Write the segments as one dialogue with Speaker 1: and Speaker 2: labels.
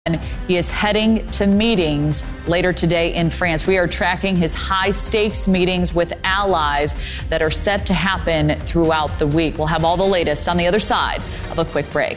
Speaker 1: He is heading to meetings later today in France. We are tracking his high-stakes meetings with allies that are set to happen throughout the week. We'll have all the latest on the other side of a quick break.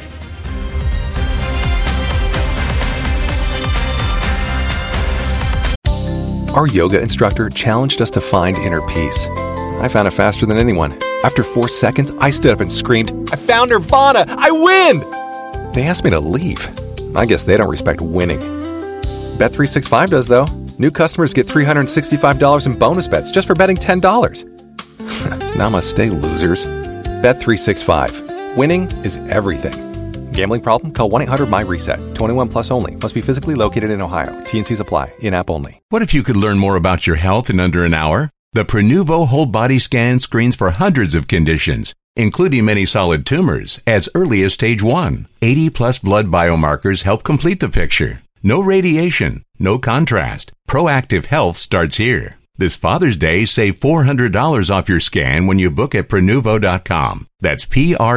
Speaker 2: Our yoga instructor challenged us to find inner peace. I found it faster than anyone. After 4 seconds, I stood up and screamed, "I found Nirvana! I win!" They asked me to leave. I guess they don't respect winning. Bet365 does, though. New customers get $365 in bonus bets just for betting $10. Namaste, losers. Bet365. Winning is everything. Gambling problem? Call 1-800-MY-RESET. 21 plus only. Must be physically located in Ohio. T&Cs apply. In-app only.
Speaker 3: What if you could learn more about your health in under an hour? The Prenuvo whole body scan screens for hundreds of conditions, including many solid tumors, as early as stage 1. 80-plus blood biomarkers help complete the picture. No radiation, no contrast. Proactive health starts here. This Father's Day, save $400 off your scan when you book at Prenuvo.com. That's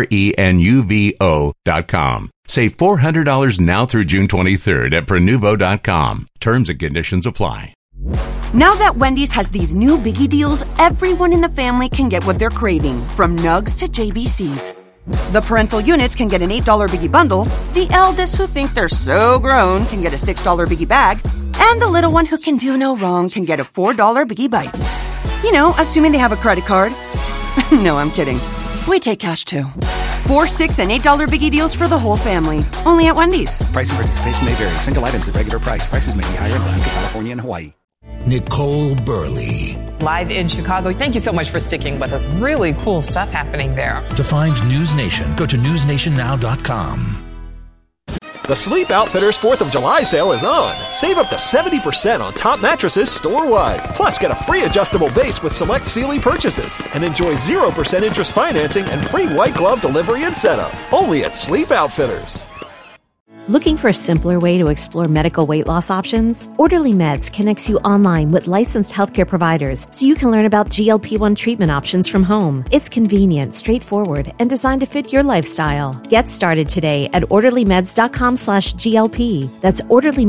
Speaker 3: Prenuvo.com. Save $400 now through June 23rd at Prenuvo.com. Terms and conditions apply.
Speaker 4: Now that Wendy's has these new biggie deals, everyone in the family can get what they're craving, from nugs to JBCs. The parental units can get an $8 biggie bundle, the eldest who think they're so grown can get a $6 biggie bag, and the little one who can do no wrong can get a $4 biggie bites. You know, assuming they have a credit card. No, I'm kidding. We take cash too. $4, $6, and $8 biggie deals for the whole family. Only at Wendy's.
Speaker 5: Price and participation may vary. Single items at regular price. Prices may be higher in Alaska, California, and Hawaii.
Speaker 6: Nicole Burley.
Speaker 7: Live in Chicago. Thank you so much for sticking with us. Really cool stuff happening there.
Speaker 6: To find News Nation, go to newsnationnow.com.
Speaker 8: The Sleep Outfitters 4th of July sale is on. Save up to 70% on top mattresses store-wide. Plus, get a free adjustable base with select Sealy purchases. And enjoy 0% interest financing and free white glove delivery and setup. Only at Sleep Outfitters.
Speaker 9: Looking for a simpler way to explore medical weight loss options? Orderly Meds connects you online with licensed healthcare providers so you can learn about GLP-1 treatment options from home. It's convenient, straightforward, and designed to fit your lifestyle. Get started today at orderlymeds.com/GLP. That's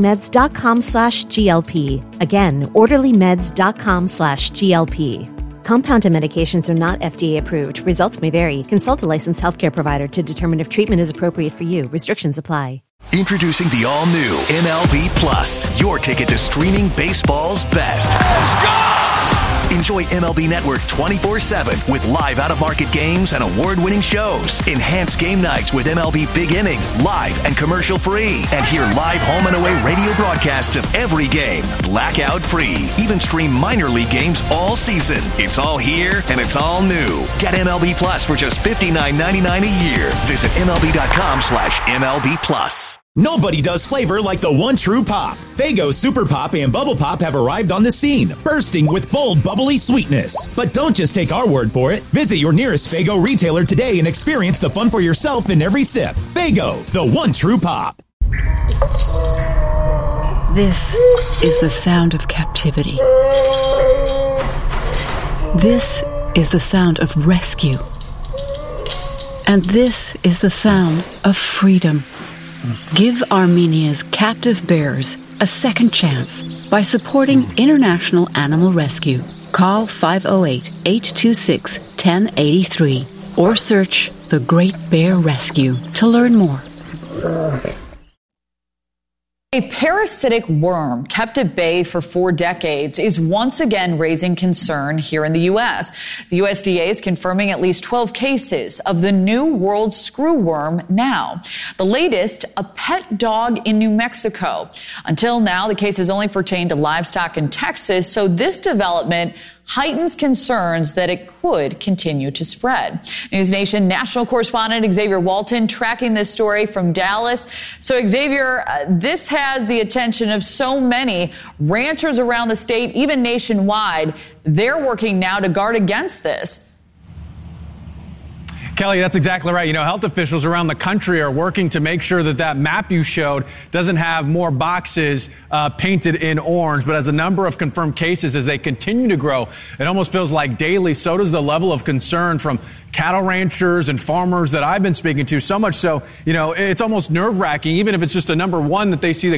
Speaker 9: orderlymeds.com/GLP. Again, orderlymeds.com/GLP. Compounded medications are not FDA approved. Results may vary. Consult a licensed healthcare provider to determine if treatment is appropriate for you. Restrictions apply.
Speaker 10: Introducing the all-new MLB Plus, your ticket to streaming baseball's best. Let's go! Enjoy MLB Network 24/7 with live out-of-market games and award-winning shows. Enhance game nights with MLB Big Inning, live and commercial-free. And hear live home and away radio broadcasts of every game, blackout-free. Even stream minor league games all season. It's all here and it's all new. Get MLB Plus for just $59.99 a year. Visit MLB.com/MLB Plus.
Speaker 11: Nobody does flavor like the one true pop. Faygo Super Pop and Bubble Pop have arrived on the scene, bursting with bold, bubbly sweetness. But don't just take our word for it. Visit your nearest Faygo retailer today and experience the fun for yourself in every sip. Faygo, the one true pop.
Speaker 12: This is the sound of captivity. This is the sound of rescue. And this is the sound of freedom. Give Armenia's captive bears a second chance by supporting International Animal Rescue. Call 508-826-1083 or search The Great Bear Rescue to learn more.
Speaker 1: A parasitic worm kept at bay for 4 decades is once again raising concern here in the U.S. The USDA is confirming at least 12 cases of the new world screwworm now. The latest, a pet dog in New Mexico. Until now, the cases only pertain to livestock in Texas, so this development heightens concerns that it could continue to spread. News Nation national correspondent Xavier Walton tracking this story from Dallas. So Xavier, this has the attention of so many ranchers around the state, even nationwide. They're working now to guard against this.
Speaker 13: Kelly, that's exactly right. Health officials around the country are working to make sure that map you showed doesn't have more boxes painted in orange. But as the number of confirmed cases, as they continue to grow, it almost feels like daily. So does the level of concern from cattle ranchers and farmers that I've been speaking to. So much so, it's almost nerve-wracking, even if it's just a number one that they see the